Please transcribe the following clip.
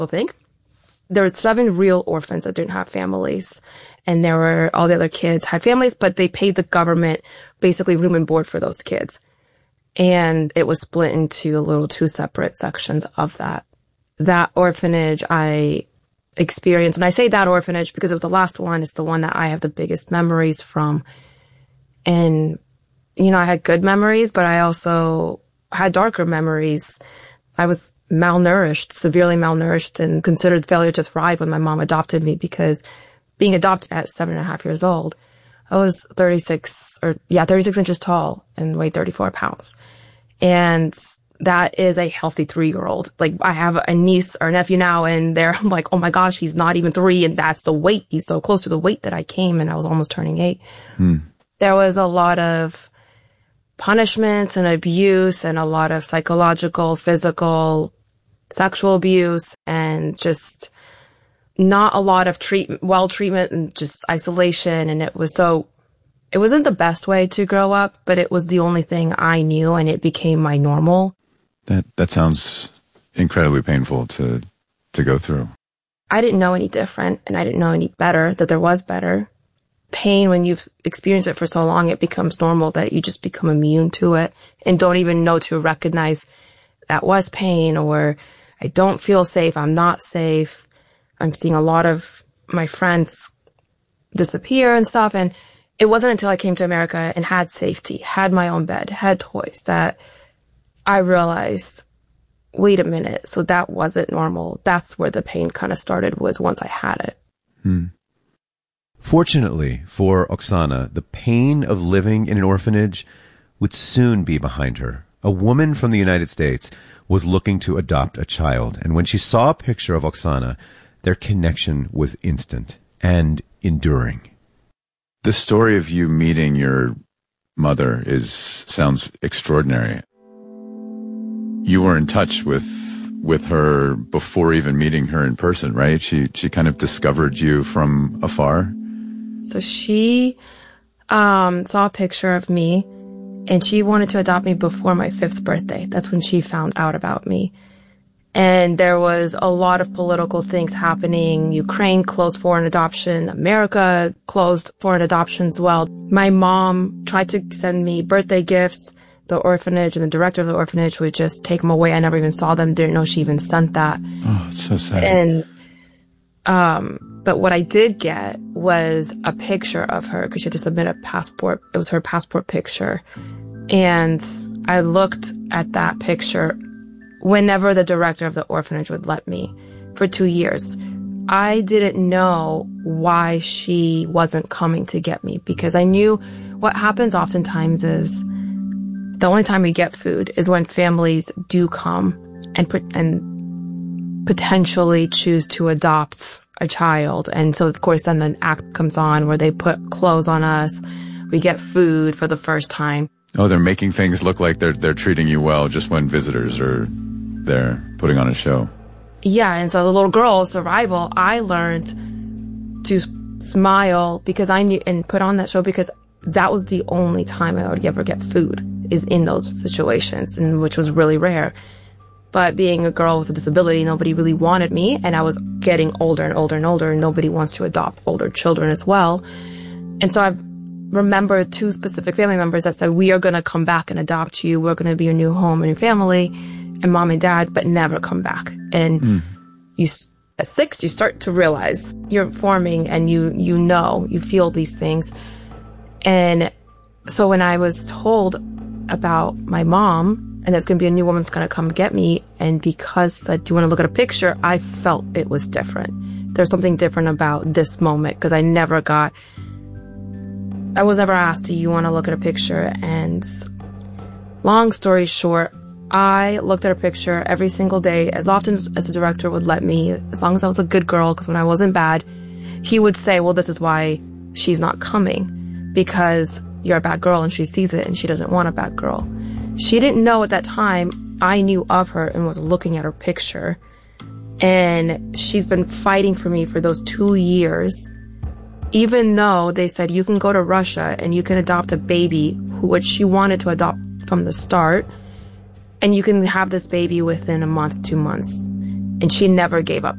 think. There were 7 real orphans that didn't have families. And there were all the other kids had families, but they paid the government basically room and board for those kids. And it was split into a little 2 separate sections of that. That orphanage I experienced, and I say that orphanage because it was the last one, it's the one that I have the biggest memories from. And, I had good memories, but I also had darker memories. I was malnourished, severely malnourished, and considered failure to thrive when my mom adopted me, because being adopted at 7.5 years old, I was 36 inches tall and weighed 34 pounds. And that is a healthy 3-year-old. Like, I have a niece or nephew now, and I'm like, oh my gosh, he's not even 3, and that's the weight. He's so close to the weight that I came, and I was almost turning 8. There was a lot of punishments and abuse and a lot of psychological, physical, sexual abuse, and just not a lot of treatment and just isolation. And it wasn't the best way to grow up, but it was the only thing I knew, and it became my normal. That sounds incredibly painful to go through. I didn't know any different, and I didn't know any better, that there was better. Pain, when you've experienced it for so long, it becomes normal that you just become immune to it and don't even know to recognize that was pain, or I don't feel safe, I'm not safe. I'm seeing a lot of my friends disappear and stuff. And it wasn't until I came to America and had safety, had my own bed, had toys, that I realized, wait a minute, so that wasn't normal. That's where the pain kind of started, was once I had it. Fortunately for Oksana, the pain of living in an orphanage would soon be behind her. A woman from the United States was looking to adopt a child, and when she saw a picture of Oksana, their connection was instant and enduring. The story of you meeting your mother sounds extraordinary. You were in touch with her before even meeting her in person, right? She kind of discovered you from afar. So she saw a picture of me, and she wanted to adopt me before my 5th birthday. That's when she found out about me. And there was a lot of political things happening. Ukraine closed foreign adoption. America closed foreign adoption as well. My mom tried to send me birthday gifts. The orphanage and the director of the orphanage would just take them away. I never even saw them. Didn't know she even sent that. Oh, it's so sad. And, but what I did get was a picture of her, because she had to submit a passport. It was her passport picture. And I looked at that picture whenever the director of the orphanage would let me, for 2 years. I didn't know why she wasn't coming to get me, because I knew what happens oftentimes is the only time we get food is when families do come and potentially choose to adopt a child. And so, of course, then the act comes on where they put clothes on us. We get food for the first time. Oh, they're making things look like they're treating you well just when visitors are there putting on a show. Yeah, and so the little girl, survival, I learned to smile because I knew, and put on that show because that was the only time I would ever get food, is in those situations, and which was really rare. But being a girl with a disability, nobody really wanted me, and I was getting older and older and older, and nobody wants to adopt older children as well. And so I've remembered 2 specific family members that said, we are going to come back and adopt you. We're going to be your new home and your family, and mom and dad, but never come back. And you, at 6, you start to realize you're forming, and you feel these things. And so when I was told about my mom, and there's going to be a new woman that's going to come get me, and because said, do you want to look at a picture? I felt it was different. There's something different about this moment, because I was never asked, do you want to look at a picture? And long story short, I looked at a picture every single day, as often as the director would let me, as long as I was a good girl, because when I wasn't bad, he would say, well, this is why she's not coming, because you're a bad girl, and she sees it, and she doesn't want a bad girl. She didn't know at that time I knew of her and was looking at her picture. And she's been fighting for me for those 2 years, even though they said you can go to Russia and you can adopt a baby, which she wanted to adopt from the start, and you can have this baby within a month, 2 months. And she never gave up.